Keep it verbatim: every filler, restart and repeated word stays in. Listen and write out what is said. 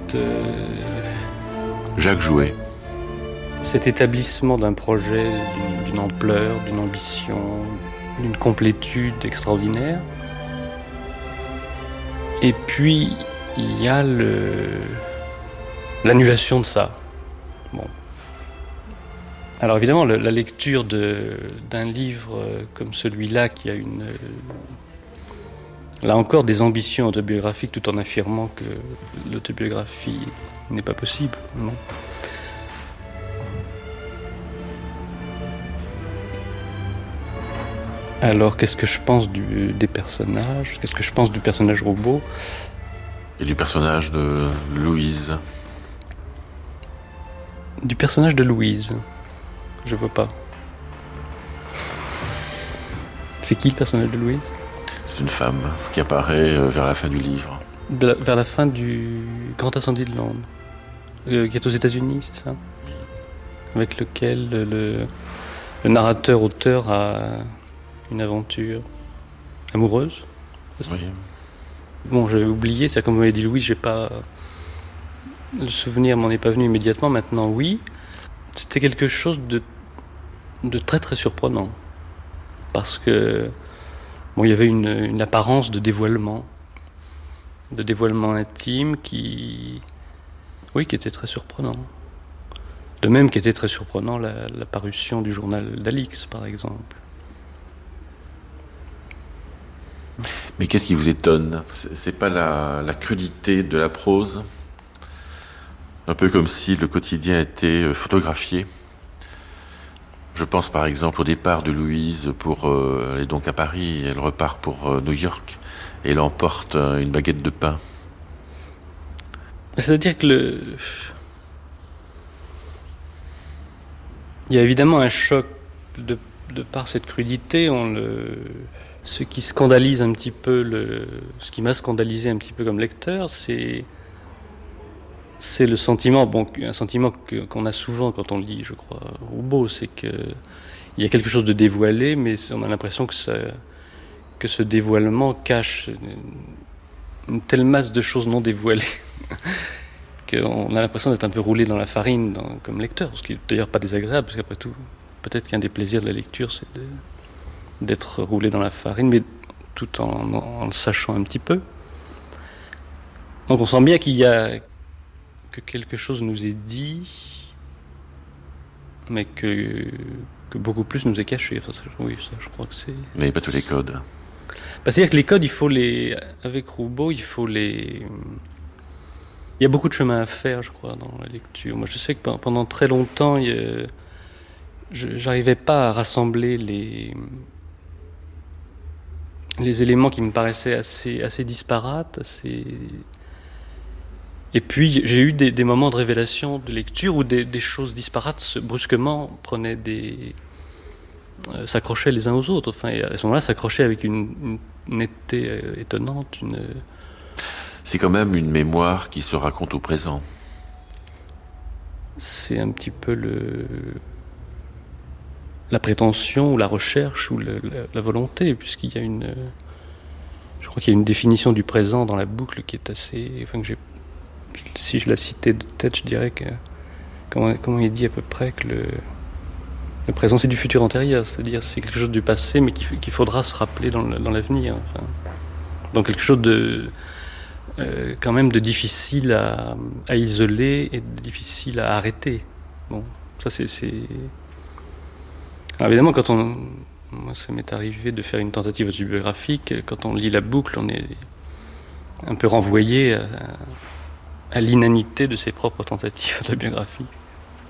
cette... Euh, Jacques Jouet. Cet établissement d'un projet d'une, d'une ampleur, d'une ambition, d'une complétude extraordinaire. Et puis, il y a le, l'annulation de ça. Bon. Alors évidemment, le, la lecture de, d'un livre comme celui-là, qui a une... Là encore, des ambitions autobiographiques, tout en affirmant que l'autobiographie n'est pas possible, non. Alors, qu'est-ce que je pense du, des personnages ? Qu'est-ce que je pense du personnage Roubaud ? Et du personnage de Louise ? Du personnage de Louise ? Je vois pas. C'est qui le personnage de Louise ? C'est une femme qui apparaît vers la fin du livre. De la, vers la fin du Grand Incendie de Londres, euh, qui est aux États-Unis, c'est ça ? Oui. Avec lequel le, le, le narrateur-auteur a une aventure amoureuse. C'est ça ? Oui. Bon, j'avais oublié, c'est comme vous m'avez dit Louise, j'ai pas... Le souvenir m'en est pas venu immédiatement, maintenant oui. C'était quelque chose de, de très très surprenant. Parce que, bon, il y avait une, une apparence de dévoilement. De dévoilement intime qui... Oui, qui était très surprenant. De même qu'était très surprenant la, la parution du journal d'Alix, par exemple. Mais qu'est-ce qui vous étonne ? C'est pas la, la crudité de la prose ? Un peu comme si le quotidien était photographié. Je pense par exemple au départ de Louise pour euh, aller donc à Paris. Elle repart pour euh, New York et elle emporte euh, une baguette de pain. C'est-à-dire que le... Il y a évidemment un choc de, de par cette crudité. On le... Ce qui scandalise un petit peu, le... ce qui m'a scandalisé un petit peu comme lecteur, c'est, c'est le sentiment, bon, un sentiment que, qu'on a souvent quand on lit, je crois, Roubaud, c'est qu'il y a quelque chose de dévoilé, mais on a l'impression que, ça, que ce dévoilement cache une, une telle masse de choses non dévoilées qu'on a l'impression d'être un peu roulé dans la farine dans, comme lecteur, ce qui n'est d'ailleurs pas désagréable, parce qu'après tout, peut-être qu'un des plaisirs de la lecture, c'est de... d'être roulé dans la farine, mais tout en, en le sachant un petit peu. Donc on sent bien qu'il y a que quelque chose nous est dit, mais que, que beaucoup plus nous est caché. Enfin, ça, oui, ça, je crois que c'est... Mais pas tous les codes. Bah, c'est-à-dire que les codes, il faut les... Avec Roubaud, il faut les... Il y a beaucoup de chemin à faire, je crois, dans la lecture. Moi, je sais que pendant très longtemps, il y a... je n'arrivais pas à rassembler les... les éléments qui me paraissaient assez, assez disparates, assez... Et puis j'ai eu des, des moments de révélation de lecture où des, des choses disparates brusquement prenaient des... Euh, s'accrochaient les uns aux autres. Enfin, et à ce moment-là, s'accrochaient avec une, une netteté euh, étonnante. Une... C'est quand même une mémoire qui se raconte au présent. C'est un petit peu le... la prétention ou la recherche ou le, la, la volonté, puisqu'il y a une... Je crois qu'il y a une définition du présent dans la boucle qui est assez... Enfin, que j'ai... Si je la citais de tête, je dirais que... Comment, comment il dit à peu près que le... Le présent, c'est du futur antérieur, c'est-à-dire c'est quelque chose du passé, mais qu'il, qu'il faudra se rappeler dans, le, dans l'avenir. Enfin, donc quelque chose de... Euh, quand même de difficile à, à isoler et de difficile à arrêter. Bon, ça c'est... c'est... Alors évidemment, quand on... Moi, ça m'est arrivé de faire une tentative autobiographique. Quand on lit la boucle, on est un peu renvoyé à, à l'inanité de ses propres tentatives autobiographiques.